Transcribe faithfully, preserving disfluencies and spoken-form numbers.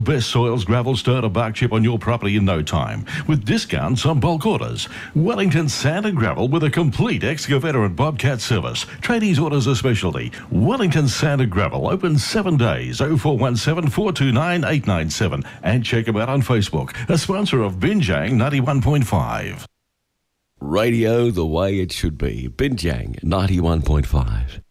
Best soils, gravel, stone or bark chip on your property in no time. With discounts on bulk orders. Wellington Sand and Gravel with a complete excavator and bobcat service. Tradies orders a specialty. Wellington Sand and Gravel open seven days. oh four one seven, four two nine, eight nine seven. And check them out on Facebook. A sponsor of Binjang ninety-one point five. Radio the way it should be. Binjang ninety-one point five.